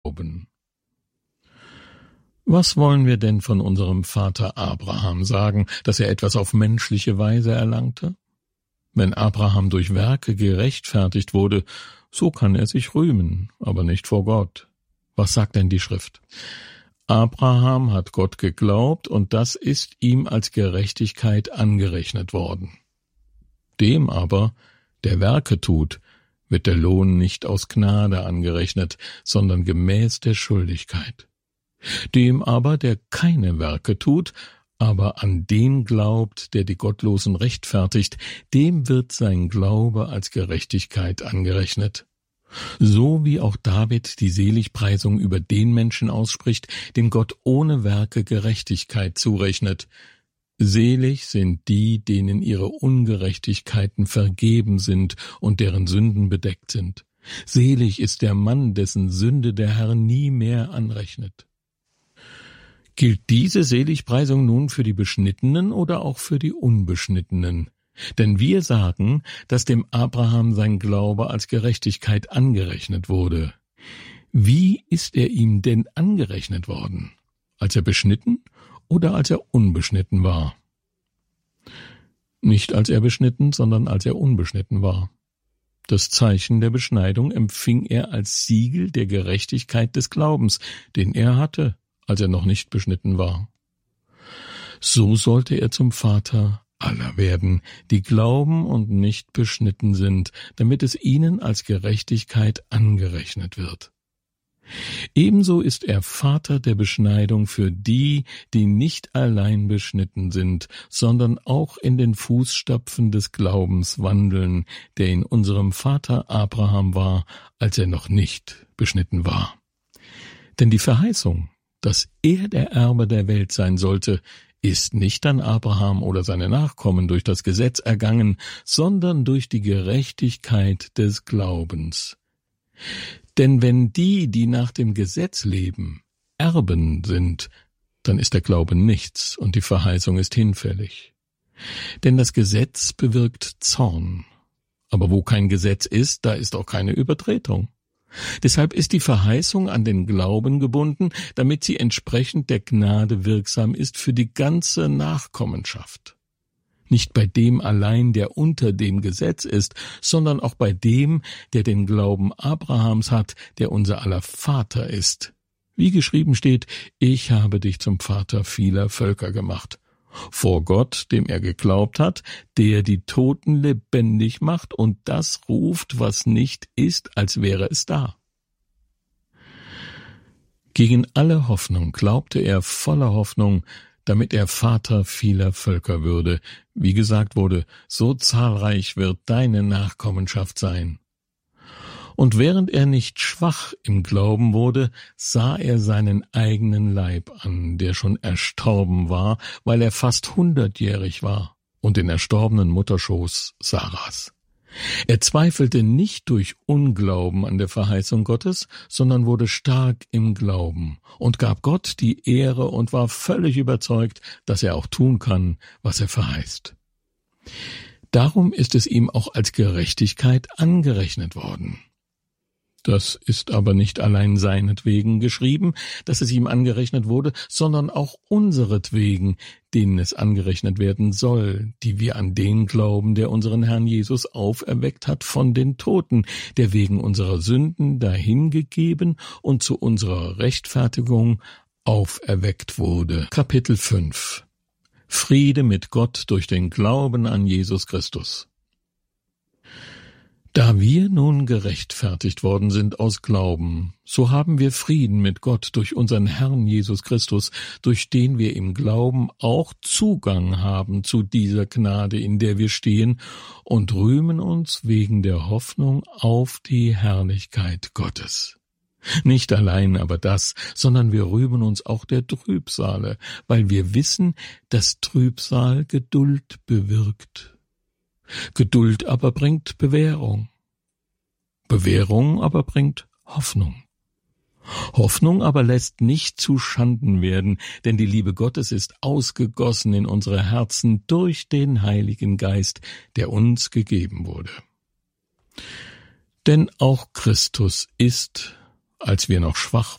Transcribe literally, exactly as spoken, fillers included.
Glauben. Was wollen wir denn von unserem Vater Abraham sagen, dass er etwas auf menschliche Weise erlangte? Wenn Abraham durch Werke gerechtfertigt wurde, so kann er sich rühmen, aber nicht vor Gott. Was sagt denn die Schrift? Abraham hat Gott geglaubt, und das ist ihm als Gerechtigkeit angerechnet worden. Dem aber, der Werke tut, wird der Lohn nicht aus Gnade angerechnet, sondern gemäß der Schuldigkeit. Dem aber, der keine Werke tut, aber an den glaubt, der die Gottlosen rechtfertigt, dem wird sein Glaube als Gerechtigkeit angerechnet. So wie auch David die Seligpreisung über den Menschen ausspricht, dem Gott ohne Werke Gerechtigkeit zurechnet. Selig sind die, denen ihre Ungerechtigkeiten vergeben sind und deren Sünden bedeckt sind. Selig ist der Mann, dessen Sünde der Herr nie mehr anrechnet. Gilt diese Seligpreisung nun für die Beschnittenen oder auch für die Unbeschnittenen? Denn wir sagen, dass dem Abraham sein Glaube als Gerechtigkeit angerechnet wurde. Wie ist er ihm denn angerechnet worden? Als er beschnitten oder als er unbeschnitten war? Nicht als er beschnitten, sondern als er unbeschnitten war. Das Zeichen der Beschneidung empfing er als Siegel der Gerechtigkeit des Glaubens, den er hatte, als er noch nicht beschnitten war. So sollte er zum Vater aller werden, die glauben und nicht beschnitten sind, damit es ihnen als Gerechtigkeit angerechnet wird. Ebenso ist er Vater der Beschneidung für die, die nicht allein beschnitten sind, sondern auch in den Fußstapfen des Glaubens wandeln, der in unserem Vater Abraham war, als er noch nicht beschnitten war. Denn die Verheißung, dass er der Erbe der Welt sein sollte, ist nicht an Abraham oder seine Nachkommen durch das Gesetz ergangen, sondern durch die Gerechtigkeit des Glaubens. Denn wenn die, die nach dem Gesetz leben, Erben sind, dann ist der Glaube nichts und die Verheißung ist hinfällig. Denn das Gesetz bewirkt Zorn. Aber wo kein Gesetz ist, da ist auch keine Übertretung. Deshalb ist die Verheißung an den Glauben gebunden, damit sie entsprechend der Gnade wirksam ist für die ganze Nachkommenschaft. Nicht bei dem allein, der unter dem Gesetz ist, sondern auch bei dem, der den Glauben Abrahams hat, der unser aller Vater ist. Wie geschrieben steht, ich habe dich zum Vater vieler Völker gemacht. Vor Gott, dem er geglaubt hat, der die Toten lebendig macht und das ruft, was nicht ist, als wäre es da. Gegen alle Hoffnung glaubte er voller Hoffnung, damit er Vater vieler Völker würde. Wie gesagt wurde, so zahlreich wird deine Nachkommenschaft sein. Und während er nicht schwach im Glauben wurde, sah er seinen eigenen Leib an, der schon erstorben war, weil er fast hundertjährig war, und den erstorbenen Mutterschoß Saras. Er zweifelte nicht durch Unglauben an der Verheißung Gottes, sondern wurde stark im Glauben und gab Gott die Ehre und war völlig überzeugt, dass er auch tun kann, was er verheißt. Darum ist es ihm auch als Gerechtigkeit angerechnet worden. Das ist aber nicht allein seinetwegen geschrieben, dass es ihm angerechnet wurde, sondern auch unseretwegen, denen es angerechnet werden soll, die wir an den glauben, der unseren Herrn Jesus auferweckt hat von den Toten, der wegen unserer Sünden dahingegeben und zu unserer Rechtfertigung auferweckt wurde. Kapitel fünf. Friede mit Gott durch den Glauben an Jesus Christus. Da wir nun gerechtfertigt worden sind aus Glauben, so haben wir Frieden mit Gott durch unseren Herrn Jesus Christus, durch den wir im Glauben auch Zugang haben zu dieser Gnade, in der wir stehen, und rühmen uns wegen der Hoffnung auf die Herrlichkeit Gottes. Nicht allein aber das, sondern wir rühmen uns auch der Trübsale, weil wir wissen, dass Trübsal Geduld bewirkt. Geduld aber bringt Bewährung. Bewährung aber bringt Hoffnung. Hoffnung aber lässt nicht zu Schanden werden, denn die Liebe Gottes ist ausgegossen in unsere Herzen durch den Heiligen Geist, der uns gegeben wurde. Denn auch Christus ist, als wir noch schwach